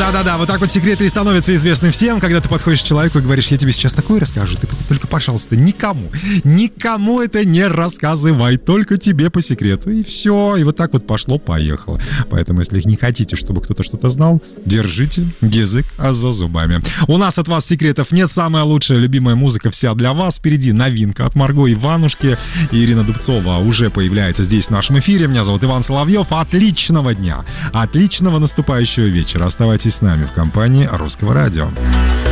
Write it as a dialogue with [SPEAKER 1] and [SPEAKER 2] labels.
[SPEAKER 1] Да-да-да, вот так вот секреты и становятся известны всем, когда ты подходишь к человеку и говоришь: я тебе сейчас такое расскажу, ты только, пожалуйста, никому это не рассказывай, только тебе по секрету, и все, и вот так вот пошло-поехало. Поэтому, если не хотите, чтобы кто-то что-то знал, держите язык за зубами. У нас от вас секретов нет, самая лучшая, любимая музыка вся для вас, впереди новинка от Марго Иванушки, и Ирина Дубцова уже появляется здесь в нашем эфире. Меня зовут Иван Соловьев, отличного дня, отличного наступающего вечера, оставайтесь с нами в компании Русского радио.